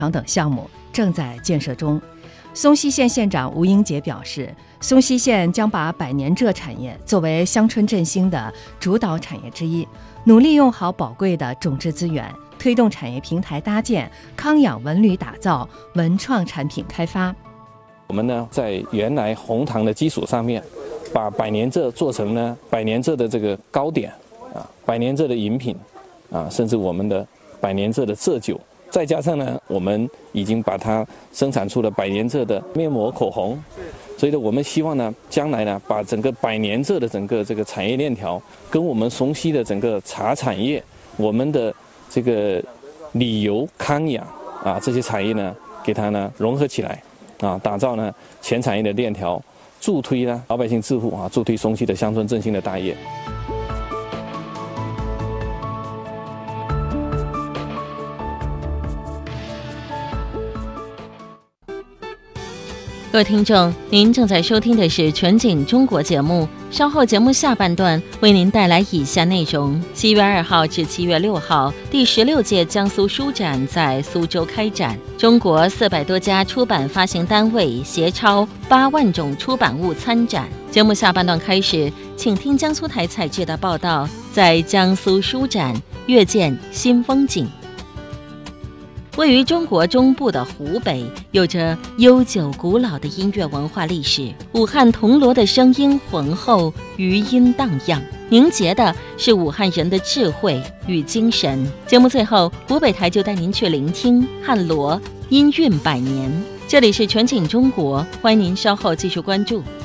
等项目正在建设中。松溪县县长吴英杰表示，松溪县将把百年蔗产业作为乡村振兴的主导产业之一，努力用好宝贵的种质资源，推动产业平台搭建、康养文旅打造、文创产品开发。 我们呢，在原来红糖的基础上面，把百年蔗做成呢百年蔗的这个糕点百年蔗的饮品甚至我们的百年蔗的蔗酒，再加上呢，我们已经把它生产出了百年蔗的面膜、口红。所以呢，我们希望呢，将来呢，把整个百年蔗的整个这个产业链条，跟我们松溪的整个茶产业、我们的这个旅游、康养这些产业呢，给它呢融合起来打造呢全产业的链条，助推呢老百姓致富助推松溪的乡村振兴的大业。 各位听众，您正在收听的是全景中国节目，稍后节目下半段为您带来以下内容：7月2号至7月6号，第16届江苏书展在苏州开展，中国400多家出版发行单位携超8万种出版物参展。节目下半段开始，请听江苏台采制的报道，在江苏书展阅见新风景。位于中国中部的湖北，有着悠久古老的音乐文化历史。武汉铜锣的声音浑厚，余音荡漾，凝结的是武汉人的智慧与精神。节目最后，湖北台就带您去聆听汉锣音韵百年。这里是全景中国，欢迎您稍后继续关注。